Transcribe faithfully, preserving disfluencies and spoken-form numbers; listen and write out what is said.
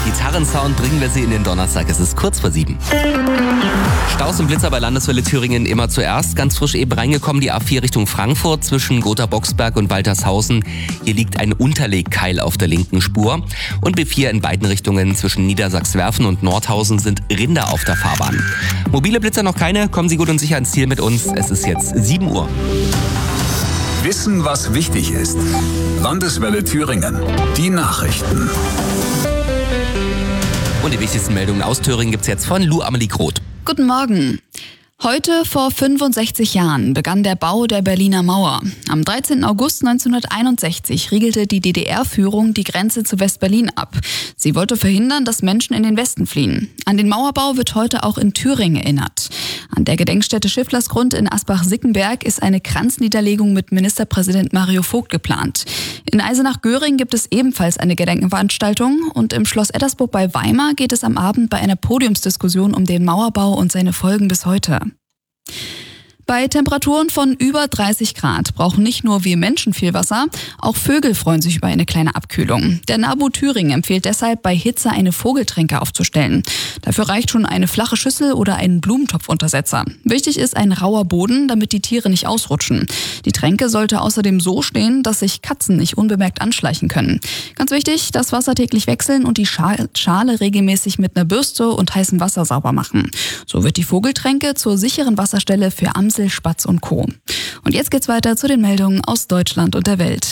Gitarrensound bringen wir Sie in den Donnerstag. Es ist kurz vor sieben. Staus und Blitzer bei Landeswelle Thüringen immer zuerst. Ganz frisch eben reingekommen, die A vier Richtung Frankfurt zwischen Gotha-Boxberg und Waltershausen. Hier liegt ein Unterlegkeil auf der linken Spur. Und B vier in beiden Richtungen zwischen Niedersachswerfen und Nordhausen sind Rinder auf der Fahrbahn. Mobile Blitzer noch keine. Kommen Sie gut und sicher ins Ziel mit uns. Es ist jetzt sieben Uhr. Wissen, was wichtig ist. Landeswelle Thüringen. Die Nachrichten. Und die wichtigsten Meldungen aus Thüringen gibt's jetzt von Lou Amelie Groth. Guten Morgen. Heute vor fünfundsechzig Jahren begann der Bau der Berliner Mauer. Am dreizehnten August neunzehnhunderteinundsechzig riegelte die D D R-Führung die Grenze zu West-Berlin ab. Sie wollte verhindern, dass Menschen in den Westen fliehen. An den Mauerbau wird heute auch in Thüringen erinnert. An der Gedenkstätte Schifflersgrund in Asbach-Sickenberg ist eine Kranzniederlegung mit Ministerpräsident Mario Vogt geplant. In Eisenach-Göring gibt es ebenfalls eine Gedenkveranstaltung und im Schloss Ettersburg bei Weimar geht es am Abend bei einer Podiumsdiskussion um den Mauerbau und seine Folgen bis heute. Bei Temperaturen von über dreißig Grad brauchen nicht nur wir Menschen viel Wasser, auch Vögel freuen sich über eine kleine Abkühlung. Der NABU Thüringen empfiehlt deshalb, bei Hitze eine Vogeltränke aufzustellen. Dafür reicht schon eine flache Schüssel oder ein Blumentopfuntersetzer. Wichtig ist ein rauer Boden, damit die Tiere nicht ausrutschen. Die Tränke sollte außerdem so stehen, dass sich Katzen nicht unbemerkt anschleichen können. Ganz wichtig, das Wasser täglich wechseln und die Schale regelmäßig mit einer Bürste und heißem Wasser sauber machen. So wird die Vogeltränke zur sicheren Wasserstelle für Amsel, Spatz und Co. Und jetzt geht's weiter zu den Meldungen aus Deutschland und der Welt.